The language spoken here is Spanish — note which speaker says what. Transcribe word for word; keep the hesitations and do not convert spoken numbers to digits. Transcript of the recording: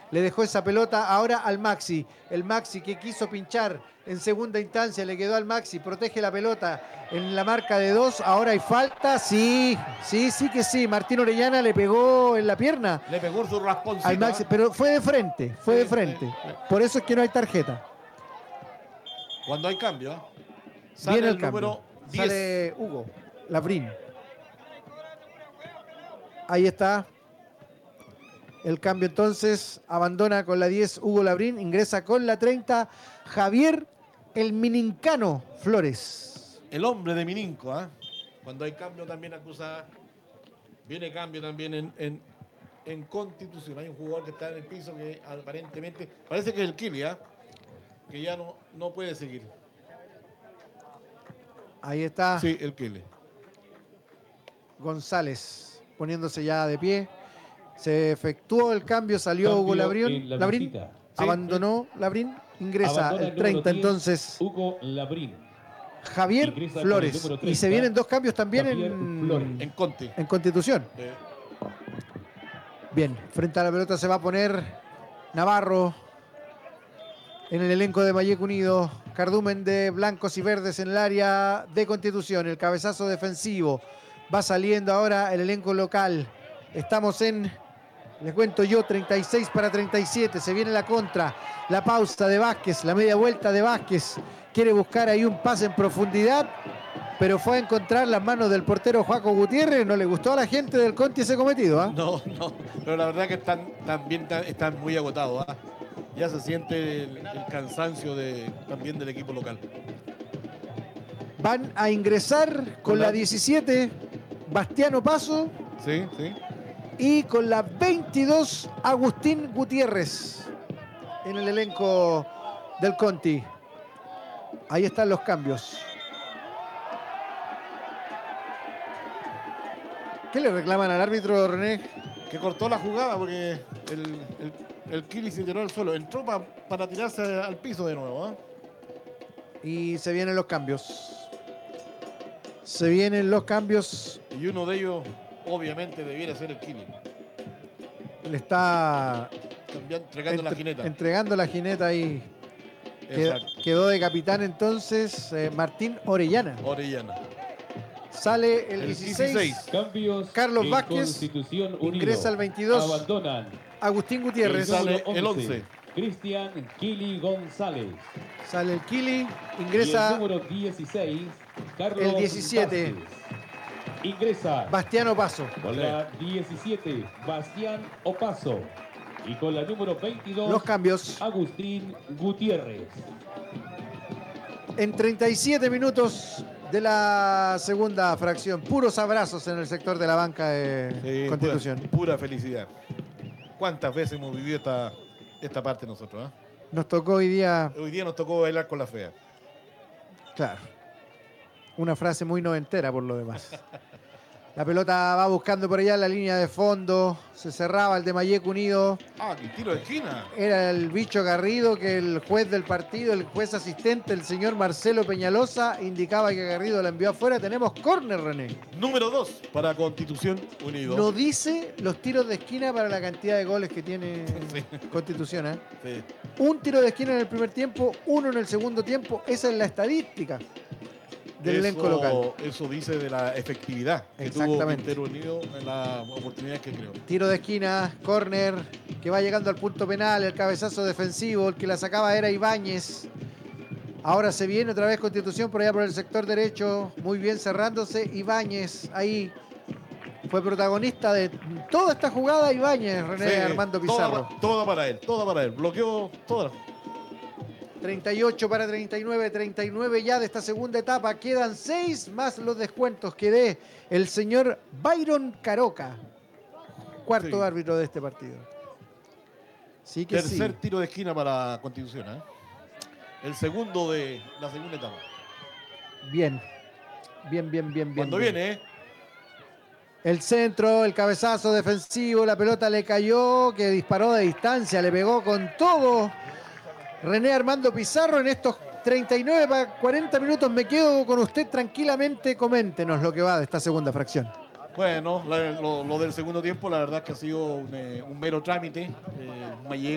Speaker 1: le dejó esa pelota ahora al Maxi. El Maxi que quiso pinchar en segunda instancia, le quedó al Maxi, protege la pelota en la marca de dos. Ahora hay falta, sí, sí, sí que sí. Martín Orellana le pegó en la pierna.
Speaker 2: Le pegó su rasponcito.
Speaker 1: Al Maxi,
Speaker 2: ¿eh?
Speaker 1: pero fue de frente, fue
Speaker 2: sí,
Speaker 1: de frente.
Speaker 2: Sí, sí.
Speaker 1: Por eso es que no hay tarjeta.
Speaker 2: Cuando hay cambio, ¿eh? Sale
Speaker 1: Viene el,
Speaker 2: el
Speaker 1: cambio.
Speaker 2: número diez.
Speaker 1: Sale Hugo Labrín. Ahí está. El cambio entonces, abandona con la diez Hugo Labrín, ingresa con la treinta Javier el Minincano Flores.
Speaker 2: El hombre de Mininco, ¿eh? Cuando hay cambio también acusa, viene cambio también en, en, en Constitución. Hay un jugador que está en el piso que aparentemente, parece que es el Kili, ¿eh? Que ya no, no puede seguir.
Speaker 1: Ahí está.
Speaker 2: Sí, el Kili.
Speaker 1: González poniéndose ya de pie. Se efectuó el cambio, salió
Speaker 3: Cambio
Speaker 1: Hugo Labrín,
Speaker 3: en la
Speaker 1: Labrín
Speaker 3: visita.
Speaker 1: abandonó
Speaker 2: Sí.
Speaker 1: Labrín, ingresa
Speaker 3: Abandona
Speaker 1: el treinta
Speaker 3: diez,
Speaker 1: entonces
Speaker 3: Hugo Labrín.
Speaker 1: Javier
Speaker 3: Ingresa
Speaker 1: Flores.
Speaker 3: con el número
Speaker 1: Y se
Speaker 3: treinta,
Speaker 1: vienen dos cambios también
Speaker 3: Javier Flores.
Speaker 1: en,
Speaker 2: En Conti.
Speaker 1: en Constitución.
Speaker 2: Eh,
Speaker 1: Bien, frente a la pelota se va a poner Navarro en el elenco de Mayek Unido. Cardumen de blancos y verdes en el área de Constitución. El cabezazo defensivo. Va saliendo ahora el elenco local. Estamos en, les cuento yo, treinta y seis para treinta y siete. Se viene la contra. La pausa de Vázquez, la media vuelta de Vázquez. Quiere buscar ahí un pase en profundidad, pero fue a encontrar las manos del portero Joaco Gutiérrez. No le gustó a la gente del Conti ese cometido, ¿eh?
Speaker 2: no, no, pero la verdad que están, también están, están muy agotados. ¿eh? Ya se siente el, el cansancio de, también del equipo local.
Speaker 1: Van a ingresar con la diecisiete Bastiano Paso
Speaker 2: Sí, sí.
Speaker 1: y con la veintidós Agustín Gutiérrez en el elenco del Conti. Ahí están los cambios. ¿Qué le reclaman al árbitro, René?
Speaker 2: Que cortó la jugada porque el, el, el Kili se tiró al suelo. Entró pa, para tirarse al piso de nuevo. ¿eh?
Speaker 1: Y se vienen los cambios. Se vienen los cambios.
Speaker 2: Y uno de ellos, obviamente, debiera ser el Kili.
Speaker 1: Le está
Speaker 2: Cambiando, entregando
Speaker 1: entre,
Speaker 2: la jineta.
Speaker 1: entregando la jineta ahí. Quedó, quedó de capitán entonces eh, Martín Orellana.
Speaker 2: Orellana.
Speaker 1: Sale el,
Speaker 2: El
Speaker 1: dieciséis.
Speaker 2: dieciséis.
Speaker 3: Cambios
Speaker 1: Carlos
Speaker 3: en
Speaker 1: Vázquez.
Speaker 3: Constitución Unido.
Speaker 1: Ingresa el veintidós.
Speaker 3: Abandonan
Speaker 1: Agustín Gutiérrez.
Speaker 2: Sale el once.
Speaker 3: Cristian Kili González.
Speaker 1: Sale el Kili.
Speaker 3: Y el
Speaker 1: Ingresa
Speaker 3: número dieciséis, Carlos
Speaker 1: el diecisiete.
Speaker 3: Vázquez. Ingresa
Speaker 1: Bastiano Paso.
Speaker 3: con la diecisiete, Bastián Opaso. Y con la número veintidós,
Speaker 1: Los cambios.
Speaker 3: Agustín Gutiérrez.
Speaker 1: En treinta y siete minutos de la segunda fracción. Puros abrazos en el sector de la banca de
Speaker 2: Sí,
Speaker 1: Constitución.
Speaker 2: Pura, pura felicidad. ¿Cuántas veces hemos vivido esta, esta parte nosotros? ¿eh?
Speaker 1: Nos tocó hoy día,
Speaker 2: Hoy día nos tocó bailar con la fea.
Speaker 1: claro, una frase muy noventera por lo demás. La pelota va buscando por allá en la línea de fondo. Se cerraba el de Mayek Unido.
Speaker 2: Ah, qué tiro de esquina.
Speaker 1: Era el bicho Garrido que el juez del partido, el juez asistente, el señor Marcelo Peñalosa, indicaba que Garrido la envió afuera. Tenemos córner, René.
Speaker 2: Número dos para Constitución Unido.
Speaker 1: No dice los tiros de esquina para la cantidad de goles que tiene
Speaker 2: Sí.
Speaker 1: Constitución, ¿eh?
Speaker 2: Sí. Un
Speaker 1: Un tiro de esquina en el primer tiempo, uno en el segundo tiempo. Esa es la estadística del
Speaker 2: eso,
Speaker 1: elenco local.
Speaker 2: Eso dice de la efectividad que tuvo
Speaker 1: Exactamente.
Speaker 2: Quintero Unido en la oportunidad que creó.
Speaker 1: Tiro de esquina, córner, que va llegando al punto penal, el cabezazo defensivo, el que la sacaba era Ibáñez. Ahora se viene otra vez Constitución por allá por el sector derecho, muy bien cerrándose. Ibáñez ahí fue protagonista de toda esta jugada. Ibáñez, René
Speaker 2: Sí,
Speaker 1: Armando Pizarro.
Speaker 2: Toda, toda para él, toda para él. Bloqueó toda.
Speaker 1: treinta y ocho para treinta y nueve, treinta y nueve ya de esta segunda etapa. Quedan seis más los descuentos que dé el señor Byron Caroca, cuarto
Speaker 2: Sí.
Speaker 1: árbitro de este partido. Sí que
Speaker 2: Tercer
Speaker 1: sí.
Speaker 2: tiro de esquina para Constitución. ¿eh? El segundo de la segunda etapa.
Speaker 1: Bien, bien, bien, bien, bien.
Speaker 2: Cuando
Speaker 1: bien.
Speaker 2: viene, ¿eh?
Speaker 1: El centro, el cabezazo defensivo, la pelota le cayó, que disparó de distancia, le pegó con todo René Armando Pizarro en estos treinta y nueve para cuarenta minutos. Me quedo con usted tranquilamente, coméntenos lo que va de esta segunda fracción.
Speaker 2: Bueno, la- lo, lo del segundo tiempo, la verdad que ha sido un, eh, un mero trámite. Eh, Mayek